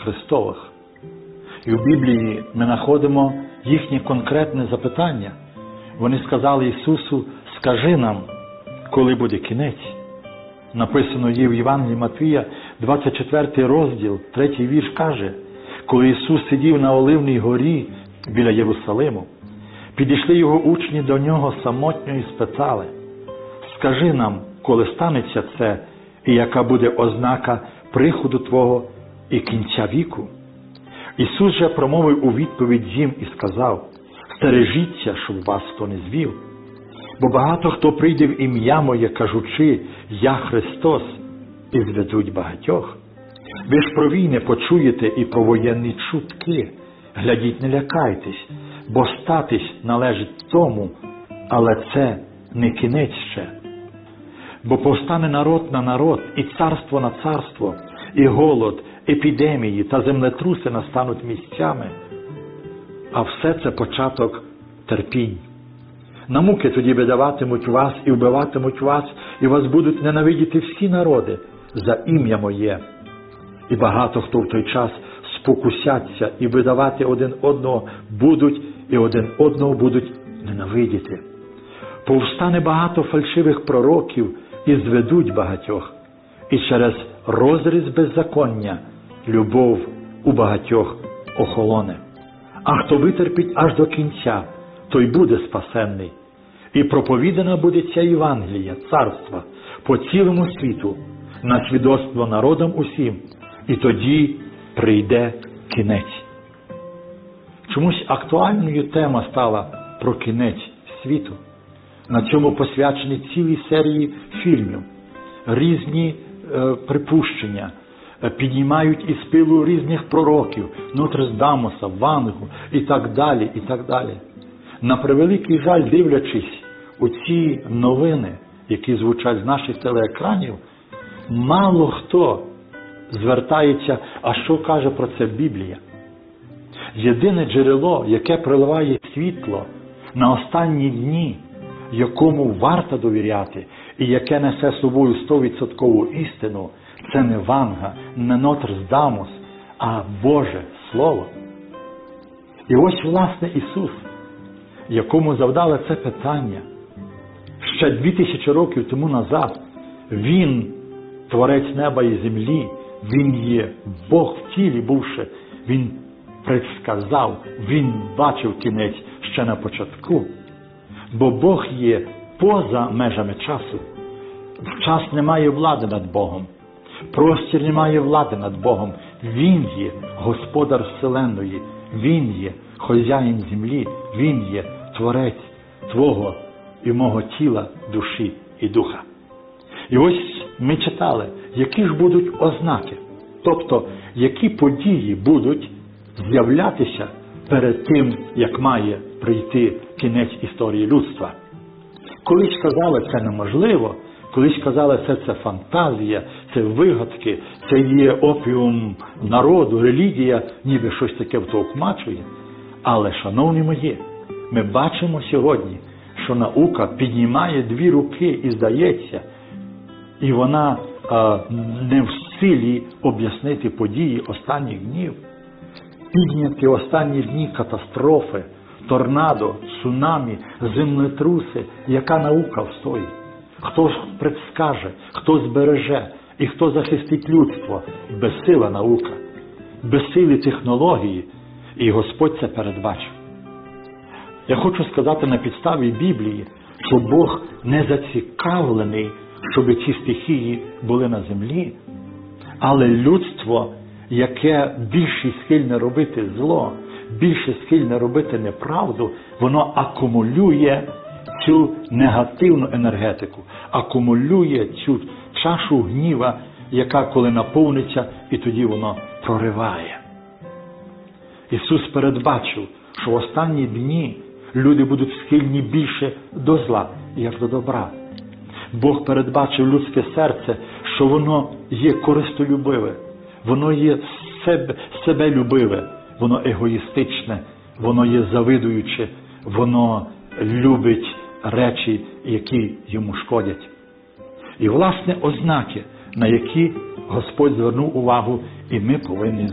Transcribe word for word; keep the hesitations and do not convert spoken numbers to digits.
Христових. І в Біблії ми знаходимо їхнє конкретне запитання. Вони сказали Ісусу: «Скажи нам, коли буде кінець». Написано є в Євангелії Матвія, двадцять четвертий розділ, третій вірш каже: «Коли Ісус сидів на Оливній горі біля Єрусалиму, підійшли Його учні до Нього самотньо і спитали: «Скажи нам, коли станеться це, і яка буде ознака приходу Твого і кінця віку?» Ісус же промовив у відповідь їм і сказав: «Стережіться, щоб вас хто не звів. Бо багато хто прийде в ім'я Моє, кажучи: Я Христос, і зведуть багатьох. Ви ж про війни почуєте і про воєнні чутки. Глядіть, не лякайтесь, бо статись належить тому, але це не кінець ще. Бо повстане народ на народ, і царство на царство, і голод, епідемії та землетруси настануть місцями. А все це початок терпінь. На муки тоді видаватимуть вас і вбиватимуть вас, і вас будуть ненавидіти всі народи за ім'я Моє. І багато хто в той час спокусяться і видавати один одного будуть, і один одного будуть ненавидіти. Повстане багато фальшивих пророків і зведуть багатьох, і через розріз беззаконня любов у багатьох охолоне. А хто витерпить аж до кінця, той буде спасенний. І проповідана буде ця Євангелія, царства, по цілому світу, на свідоцтво народам усім, і тоді прийде кінець». Чомусь актуальною тема стала про кінець світу. На цьому посвячені цілі серії фільмів. Різні е, припущення е, піднімають із пилу різних пророків, Нотрдамуса, Вангу і так далі, і так далі. На превеликий жаль, дивлячись у ці новини, які звучать з наших телеекранів, мало хто звертається, а що каже про це Біблія. Єдине джерело, яке проливає світло на останні дні, якому варто довіряти і яке несе собою стовідсоткову істину, це не Ванга, не Нотрдамус, а Боже Слово. І ось, власне, Ісус, якому завдали це питання ще дві тисячі років тому назад. Він творець неба і землі, Він є Бог в тілі бувши, Він предсказав, Він бачив кінець ще на початку. Бо Бог є поза межами часу. Час не має влади над Богом. Простір не має влади над Богом. Він є Господар Вселенної. Він є хазяїн землі. Він є Творець твого і мого тіла, душі і духа. І ось ми читали, які ж будуть ознаки. Тобто, які події будуть з'являтися перед тим, як має прийти кінець історії людства. Колись казали, це неможливо, колись казали, це, це фантазія, це вигадки, це є опіум народу, релігія, ніби щось таке втовкмачує. Але, шановні мої, ми бачимо сьогодні, що наука піднімає дві руки і здається, і вона а, не в силі об'яснити події останніх днів. Підняті останні дні катастрофи, торнадо, цунамі, землетруси, яка наука встоїть? Хто ж предскаже, хто збереже і хто захистить людство? Безсила наука, безсилі технології, і Господь це передбачив. Я хочу сказати на підставі Біблії, що Бог не зацікавлений, щоб ці стихії були на землі, але людство, яке більше схильне робити зло, більше схильне робити неправду, воно акумулює цю негативну енергетику, акумулює цю чашу гніва, яка коли наповниться, і тоді воно прориває. Ісус передбачив, що в останні дні люди будуть схильні більше до зла, як до добра. Бог передбачив людське серце, що воно є користолюбиве, воно є себе, себелюбиве, воно егоїстичне, воно є завидуюче, воно любить речі, які йому шкодять. І, власне, ознаки, на які Господь звернув увагу, і ми повинні